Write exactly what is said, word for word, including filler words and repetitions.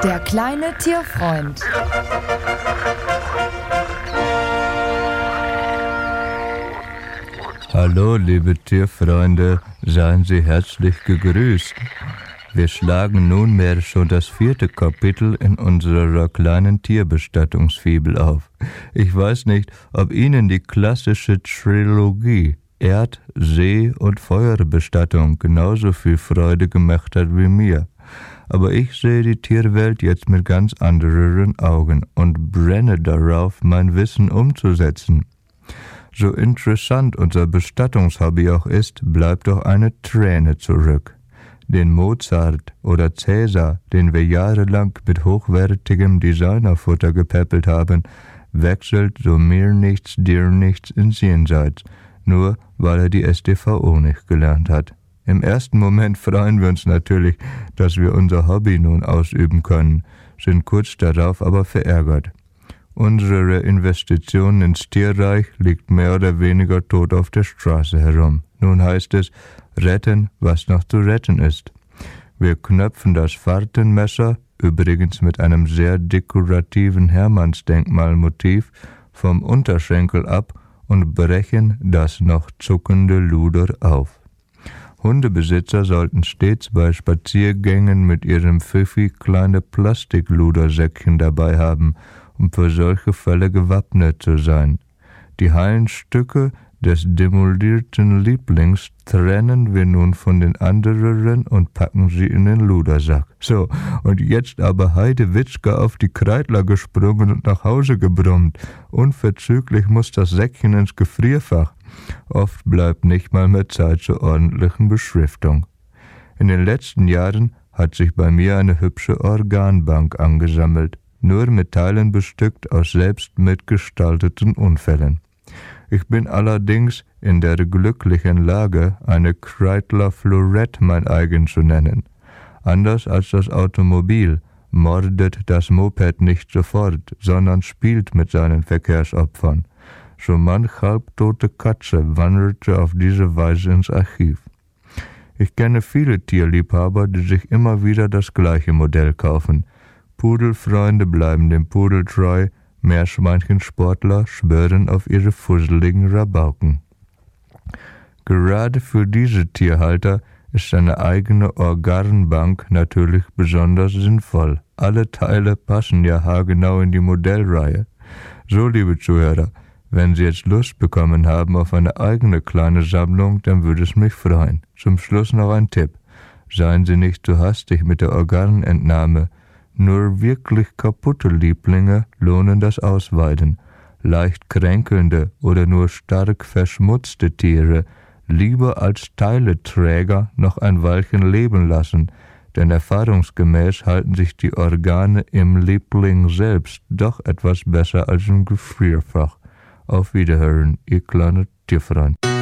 Der kleine Tierfreund. Hallo, liebe Tierfreunde, seien Sie herzlich gegrüßt. Wir schlagen nunmehr schon das vierte Kapitel in unserer kleinen Tierbestattungsfibel auf. Ich weiß nicht, ob Ihnen die klassische Trilogie Erd-, See- und Feuerbestattung genauso viel Freude gemacht hat wie mir. Aber ich sehe die Tierwelt jetzt mit ganz anderen Augen und brenne darauf, mein Wissen umzusetzen. So interessant unser Bestattungshobby auch ist, bleibt doch eine Träne zurück. Den Mozart oder Cäsar, den wir jahrelang mit hochwertigem Designerfutter gepäppelt haben, wechselt so mir nichts, dir nichts ins Jenseits, nur weil er die S t V O nicht gelernt hat. Im ersten Moment freuen wir uns natürlich, dass wir unser Hobby nun ausüben können, sind kurz darauf aber verärgert. Unsere Investition ins Tierreich liegt mehr oder weniger tot auf der Straße herum. Nun heißt es, retten, was noch zu retten ist. Wir knöpfen das Fahrtenmesser, übrigens mit einem sehr dekorativen Hermannsdenkmalmotiv, vom Unterschenkel ab und brechen das noch zuckende Luder auf. Hundebesitzer sollten stets bei Spaziergängen mit ihrem Pfiffi kleine Plastikludersäckchen dabei haben, um für solche Fälle gewappnet zu sein. Die heilen Stücke des demolierten Lieblings trennen wir nun von den anderen und packen sie in den Ludersack. So, und jetzt aber Heidewitzka auf die Kreidler gesprungen und nach Hause gebrummt. Unverzüglich muss das Säckchen ins Gefrierfach. Oft bleibt nicht mal mehr Zeit zur ordentlichen Beschriftung. In den letzten Jahren hat sich bei mir eine hübsche Organbank angesammelt, nur mit Teilen bestückt aus selbst mitgestalteten Unfällen. Ich bin allerdings in der glücklichen Lage, eine Kreidler Florette mein eigen zu nennen. Anders als das Automobil mordet das Moped nicht sofort, sondern spielt mit seinen Verkehrsopfern. So manch halbtote Katze wanderte auf diese Weise ins Archiv. Ich kenne viele Tierliebhaber, die sich immer wieder das gleiche Modell kaufen. Pudelfreunde bleiben dem Pudel treu, Meerschweinchensportler schwören auf ihre fusseligen Rabauken. Gerade für diese Tierhalter ist eine eigene Organbank natürlich besonders sinnvoll. Alle Teile passen ja haargenau in die Modellreihe. So, liebe Zuhörer, wenn Sie jetzt Lust bekommen haben auf eine eigene kleine Sammlung, dann würde es mich freuen. Zum Schluss noch ein Tipp. Seien Sie nicht zu hastig mit der Organentnahme. Nur wirklich kaputte Lieblinge lohnen das Ausweiden. Leicht kränkelnde oder nur stark verschmutzte Tiere lieber als Teileträger noch ein Weilchen leben lassen, denn erfahrungsgemäß halten sich die Organe im Liebling selbst doch etwas besser als im Gefrierfach. Auf Wiederhören, Ihr kleiner Tierfreund.